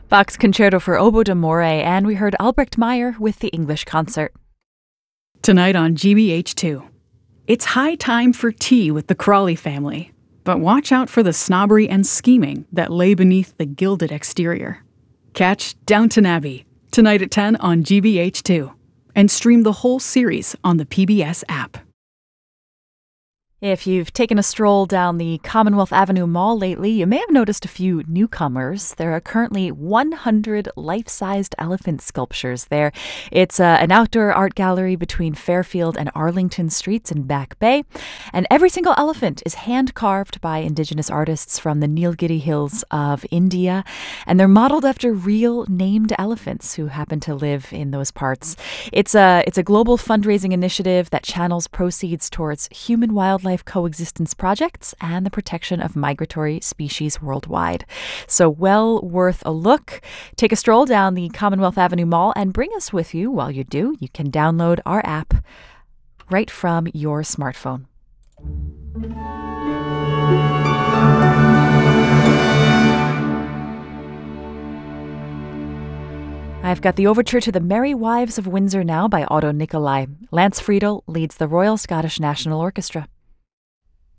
Bach's Concerto for Oboe d'Amore, and we heard Albrecht Meyer with the English Concert. Tonight on GBH2. It's high time for tea with the Crawley family, but watch out for the snobbery and scheming that lay beneath the gilded exterior. Catch Downton Abbey tonight at 10 on GBH2 and stream the whole series on the PBS app. If you've taken a stroll down the Commonwealth Avenue Mall lately, you may have noticed a few newcomers. There are currently 100 life-sized elephant sculptures there. It's an outdoor art gallery between Fairfield and Arlington Streets in Back Bay. And every single elephant is hand-carved by Indigenous artists from the Nilgiri Hills of India. And they're modeled after real named elephants who happen to live in those parts. It's a global fundraising initiative that channels proceeds towards human-wildlife coexistence projects and the protection of migratory species worldwide. So well worth a look. Take a stroll down the Commonwealth Avenue Mall and bring us with you. While you do, you can download our app right from your smartphone. I've got the overture to The Merry Wives of Windsor now by Otto Nicolai. Lance Friedel leads the Royal Scottish National Orchestra.